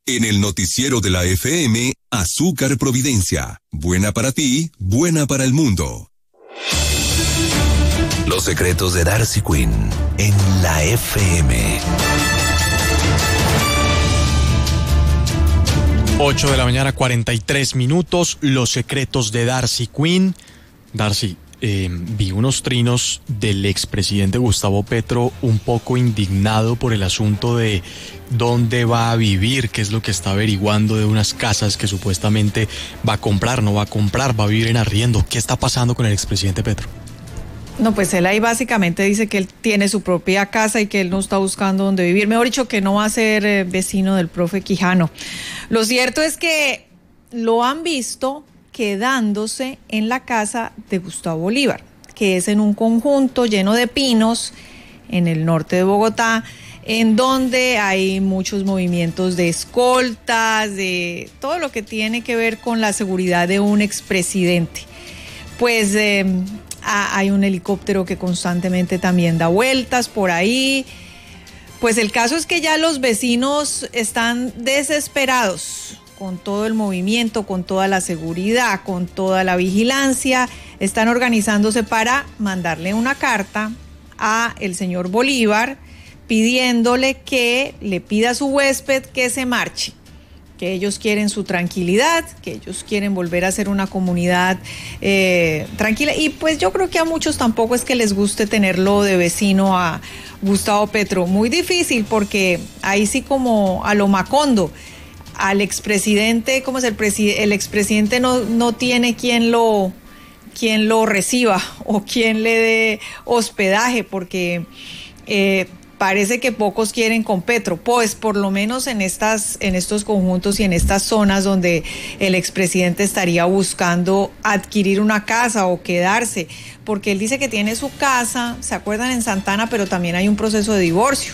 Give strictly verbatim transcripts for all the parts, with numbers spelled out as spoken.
En el noticiero de la F M, Azúcar Providencia. Buena para ti, buena para el mundo. Los secretos de Darcy Quinn en la F M. ocho de la mañana, cuarenta y tres minutos. Los secretos de Darcy Quinn. Darcy, eh, vi unos trinos del expresidente Gustavo Petro un poco indignado por el asunto de dónde va a vivir, qué es lo que está averiguando de unas casas que supuestamente va a comprar, no va a comprar, va a vivir en arriendo. ¿Qué está pasando con el expresidente Petro? No, pues él ahí básicamente dice que él tiene su propia casa y que él no está buscando dónde vivir. Mejor dicho, que no va a ser eh, vecino del profe Quijano. Lo cierto es que lo han visto quedándose en la casa de Gustavo Bolívar, que es en un conjunto lleno de pinos en el norte de Bogotá, en donde hay muchos movimientos de escoltas, de todo lo que tiene que ver con la seguridad de un expresidente. Pues eh, hay un helicóptero que constantemente también da vueltas por ahí. Pues el caso es que ya los vecinos están desesperados con todo el movimiento, con toda la seguridad, con toda la vigilancia. Están organizándose para mandarle una carta a el señor Bolívar pidiéndole que le pida a su huésped que se marche, que ellos quieren su tranquilidad, que ellos quieren volver a ser una comunidad eh, tranquila. Y pues yo creo que a muchos tampoco es que les guste tenerlo de vecino a Gustavo Petro. Muy difícil, porque ahí sí, como a lo Macondo, al expresidente, como es el presidente, el expresidente no, no tiene quien lo, quien lo reciba o quien le dé hospedaje, porque eh, parece que pocos quieren con Petro, pues por lo menos en estas, en estos conjuntos y en estas zonas donde el expresidente estaría buscando adquirir una casa o quedarse, porque él dice que tiene su casa, ¿se acuerdan? En Santana, pero también hay un proceso de divorcio.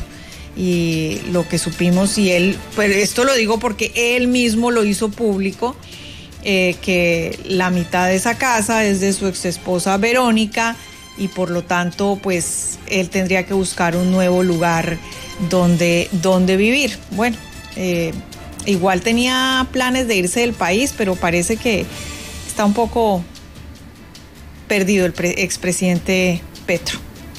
Y lo que supimos, y él, pero esto lo digo porque él mismo lo hizo público, eh, que la mitad de esa casa es de su exesposa Verónica, y por lo tanto pues él tendría que buscar un nuevo lugar donde, donde vivir. Bueno, eh, igual tenía planes de irse del país, pero parece que está un poco perdido el pre- expresidente Petro.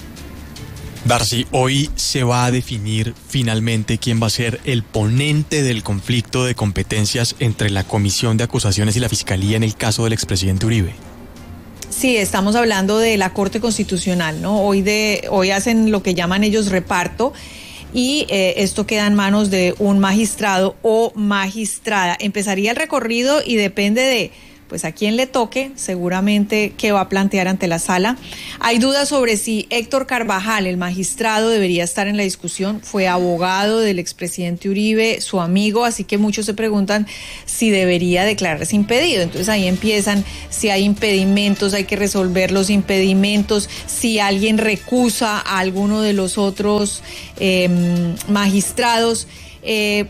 Darcy, hoy se va a definir finalmente quién va a ser el ponente del conflicto de competencias entre la Comisión de Acusaciones y la Fiscalía en el caso del expresidente Uribe. Sí, estamos hablando de la Corte Constitucional, ¿no? Hoy, de, hoy hacen lo que llaman ellos reparto, y eh, esto queda en manos de un magistrado o magistrada. Empezaría el recorrido y depende de pues a quién le toque, seguramente qué va a plantear ante la sala. Hay dudas sobre si Héctor Carvajal, el magistrado, debería estar en la discusión. Fue abogado del expresidente Uribe, su amigo, así que muchos se preguntan si debería declararse impedido. Entonces ahí empiezan, si hay impedimentos, hay que resolver los impedimentos, si alguien recusa a alguno de los otros eh, magistrados. Eh,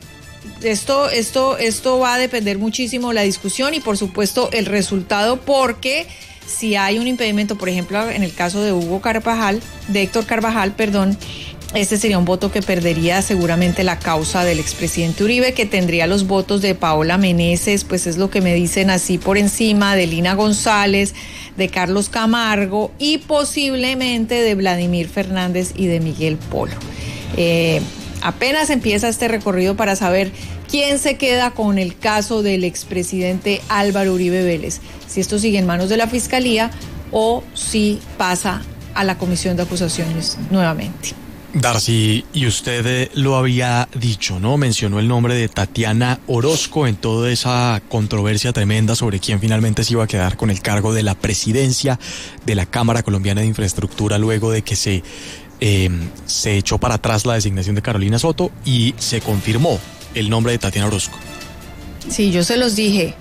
Esto, esto, esto va a depender muchísimo la discusión y por supuesto el resultado, porque si hay un impedimento, por ejemplo, en el caso de Hugo Carvajal, de Héctor Carvajal, perdón, este sería un voto que perdería seguramente la causa del expresidente Uribe, que tendría los votos de Paola Meneses, pues es lo que me dicen así por encima, de Lina González, de Carlos Camargo y posiblemente de Vladimir Fernández y de Miguel Polo. Eh, Apenas empieza este recorrido para saber quién se queda con el caso del expresidente Álvaro Uribe Vélez, si esto sigue en manos de la Fiscalía o si pasa a la Comisión de Acusaciones nuevamente. Darcy, y usted eh, lo había dicho, ¿no? Mencionó el nombre de Tatiana Orozco en toda esa controversia tremenda sobre quién finalmente se iba a quedar con el cargo de la presidencia de la Cámara Colombiana de Infraestructura, luego de que se Eh, se echó para atrás la designación de Carolina Soto y se confirmó el nombre de Tatiana Orozco. Sí, yo se los dije,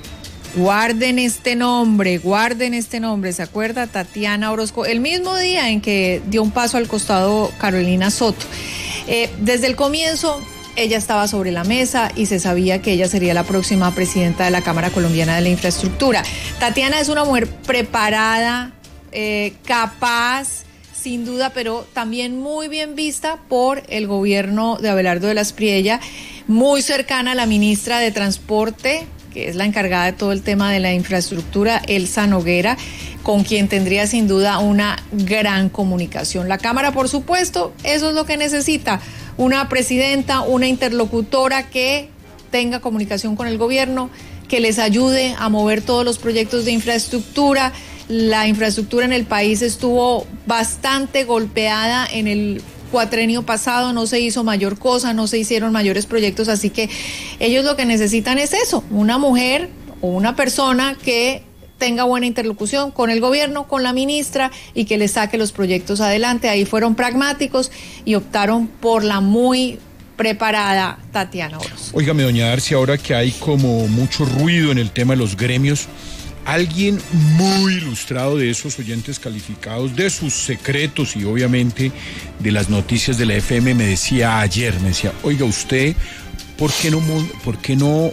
guarden este nombre, guarden este nombre, ¿se acuerda? Tatiana Orozco, el mismo día en que dio un paso al costado Carolina Soto. Eh, desde el comienzo ella estaba sobre la mesa y se sabía que ella sería la próxima presidenta de la Cámara Colombiana de la Infraestructura. Tatiana es una mujer preparada, eh, capaz, sin duda, pero también muy bien vista por el gobierno de Abelardo de la Espriella, muy cercana a la ministra de Transporte, que es la encargada de todo el tema de la infraestructura, Elsa Noguera, con quien tendría sin duda una gran comunicación. La Cámara, por supuesto, eso es lo que necesita, una presidenta, una interlocutora que tenga comunicación con el gobierno, que les ayude a mover todos los proyectos de infraestructura. La infraestructura en el país estuvo bastante golpeada en el cuatrenio pasado, no se hizo mayor cosa, no se hicieron mayores proyectos, así que ellos lo que necesitan es eso, una mujer o una persona que tenga buena interlocución con el gobierno, con la ministra y que les saque los proyectos adelante. Ahí fueron pragmáticos y optaron por la muy preparada Tatiana Orozco. Óigame, doña Darcy, ahora que hay como mucho ruido en el tema de los gremios, alguien muy ilustrado de esos oyentes calificados, de sus secretos y obviamente de las noticias de la F M me decía ayer, me decía, oiga usted, ¿por qué no, por qué no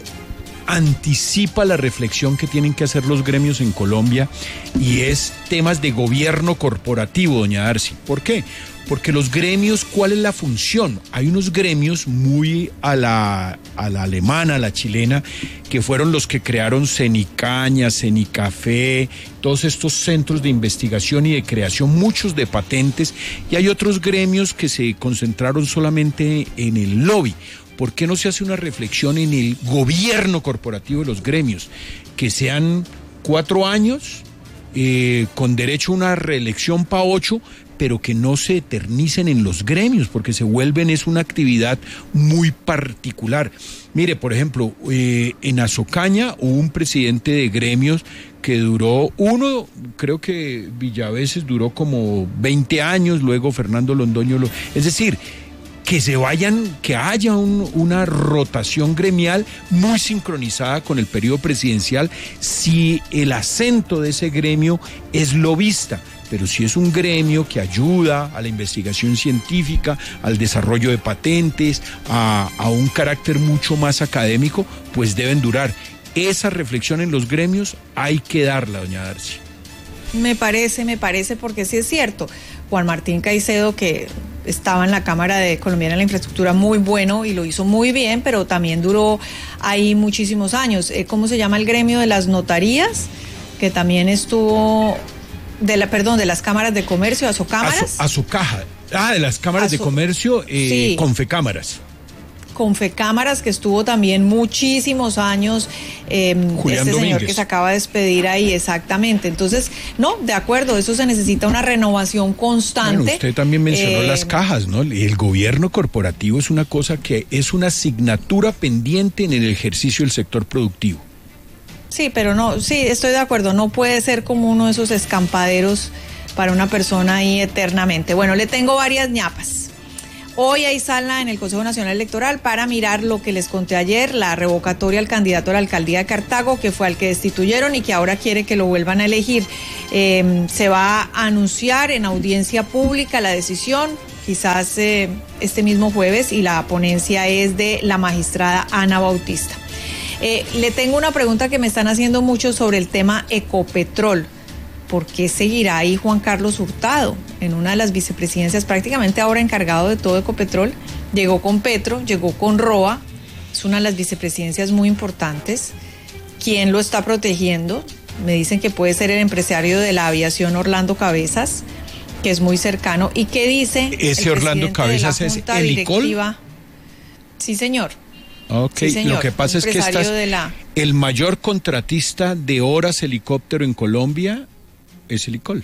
anticipa la reflexión que tienen que hacer los gremios en Colombia? Y es temas de gobierno corporativo, doña Darcy. ¿Por qué? Porque los gremios, ¿cuál es la función? Hay unos gremios muy a la, a la alemana, a la chilena, que fueron los que crearon Cenicaña, Cenicafé, todos estos centros de investigación y de creación, muchos de patentes, y hay otros gremios que se concentraron solamente en el lobby. ¿Por qué no se hace una reflexión en el gobierno corporativo de los gremios? Que sean cuatro años, eh, con derecho a una reelección para ocho, pero que no se eternicen en los gremios, porque se vuelven, es una actividad muy particular. Mire, por ejemplo, eh, en Azocaña hubo un presidente de gremios que duró, uno, creo que Villaveses duró como veinte años, luego Fernando Londoño, lo, es decir, que se vayan, que haya un, una rotación gremial muy sincronizada con el periodo presidencial, si el acento de ese gremio es lobista. Pero si es un gremio que ayuda a la investigación científica, al desarrollo de patentes, a, a un carácter mucho más académico, pues deben durar. Esa reflexión en los gremios hay que darla, doña Darcy. Me parece, me parece, porque sí es cierto. Juan Martín Caicedo, que estaba en la Cámara de Colombiana de la Infraestructura, muy bueno y lo hizo muy bien, pero también duró ahí muchísimos años. ¿Cómo se llama el gremio de las notarías? Que también estuvo... De la, perdón, de las cámaras de comercio, Azocámaras. Azocaja. Ah, de las cámaras Azo, de comercio, eh, sí. Confecámaras. Confecámaras, que estuvo también muchísimos años, eh, Julián este Domínguez. Señor que se acaba de despedir ahí, exactamente. Entonces, no, de acuerdo, eso se necesita una renovación constante. Bueno, usted también mencionó eh, las cajas, ¿no? El gobierno corporativo es una cosa que es una asignatura pendiente en el ejercicio del sector productivo. Sí, pero no, sí, estoy de acuerdo, no puede ser como uno de esos escampaderos para una persona ahí eternamente. Bueno, le tengo varias ñapas. Hoy hay sala en el Consejo Nacional Electoral para mirar lo que les conté ayer, la revocatoria al candidato a la alcaldía de Cartago, que fue al que destituyeron y que ahora quiere que lo vuelvan a elegir. Eh, se va a anunciar en audiencia pública la decisión, quizás eh, este mismo jueves, y la ponencia es de la magistrada Ana Bautista. Eh, le tengo una pregunta que me están haciendo mucho sobre el tema Ecopetrol. ¿Por qué seguirá ahí Juan Carlos Hurtado en una de las vicepresidencias, prácticamente ahora encargado de todo Ecopetrol? Llegó con Petro, llegó con Roa, es una de las vicepresidencias muy importantes. ¿Quién lo está protegiendo? Me dicen que puede ser el empresario de la aviación Orlando Cabezas, que es muy cercano. ¿Y qué dice ese Orlando Cabezas? ¿Es Helicol? Sí, señor. Ok, sí, señor, lo que pasa es que estás, la... el mayor contratista de horas helicóptero en Colombia es Helicol.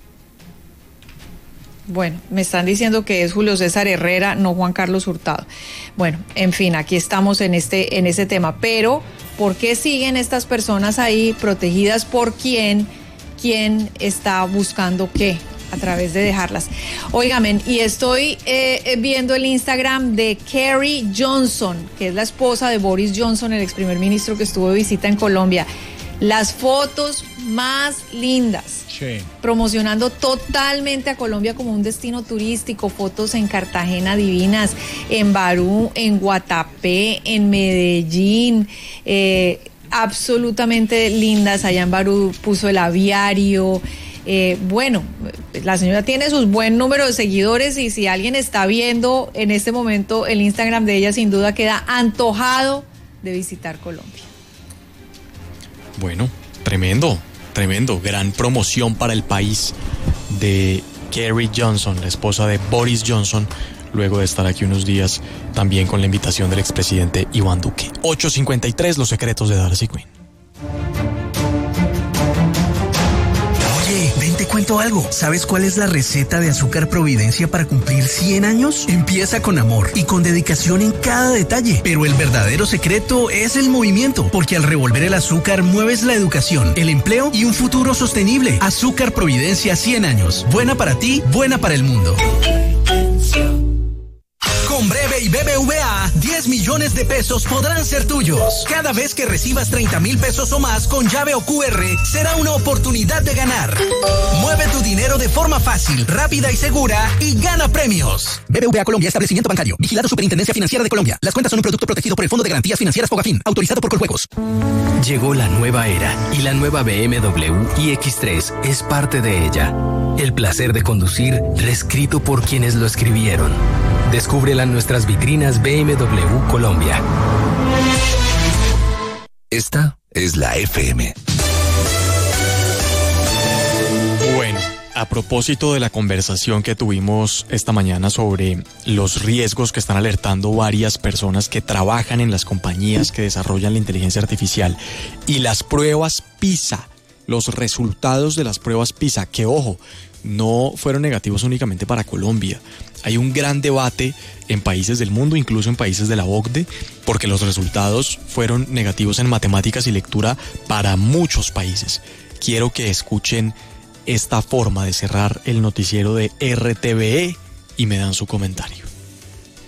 Bueno, me están diciendo que es Julio César Herrera, no Juan Carlos Hurtado. Bueno, en fin, aquí estamos en este, en ese tema. Pero, ¿por qué siguen estas personas ahí protegidas por quién? ¿Quién está buscando qué? A través de dejarlas. Óigame, y estoy eh, viendo el Instagram de Carrie Johnson, que es la esposa de Boris Johnson, el ex primer ministro que estuvo de visita en Colombia. Las fotos más lindas, sí. Promocionando totalmente a Colombia como un destino turístico, fotos en Cartagena divinas, en Barú, en Guatapé, en Medellín, eh, absolutamente lindas. Allá en Barú puso el aviario. Eh, bueno, la señora tiene sus buen número de seguidores y si alguien está viendo en este momento el Instagram de ella, sin duda queda antojado de visitar Colombia. Bueno, tremendo, tremendo, gran promoción para el país de Carrie Johnson, la esposa de Boris Johnson, luego de estar aquí unos días también con la invitación del expresidente Iván Duque. ocho cincuenta y tres, los secretos de Darcy Quinn. Ven, te cuento algo. ¿Sabes cuál es la receta de Azúcar Providencia para cumplir cien años? Empieza con amor y con dedicación en cada detalle. Pero el verdadero secreto es el movimiento, porque al revolver el azúcar mueves la educación, el empleo y un futuro sostenible. Azúcar Providencia cien años. Buena para ti, buena para el mundo. Con Breve y B B V A, diez millones de pesos podrán ser tuyos. Cada vez que recibas treinta mil pesos o más con llave o cu erre, será una oportunidad de ganar. Mueve tu dinero de forma fácil, rápida y segura y gana premios. B B V A Colombia, establecimiento bancario. Vigilado Superintendencia Financiera de Colombia. Las cuentas son un producto protegido por el Fondo de Garantías Financieras Fogafín, autorizado por Coljuegos. Llegó la nueva era y la nueva B M W iX tres es parte de ella. El placer de conducir, reescrito por quienes lo escribieron. Descúbrela en nuestras vitrinas B M W Colombia. Esta es la F M. Bueno, a propósito de la conversación que tuvimos esta mañana sobre los riesgos que están alertando varias personas que trabajan en las compañías que desarrollan la inteligencia artificial y las pruebas PISA, los resultados de las pruebas PISA, que ojo, no fueron negativos únicamente para Colombia. Hay un gran debate en países del mundo, incluso en países de la O C D E, porque los resultados fueron negativos en matemáticas y lectura para muchos países. Quiero que escuchen esta forma de cerrar el noticiero de R T V E y me dan su comentario.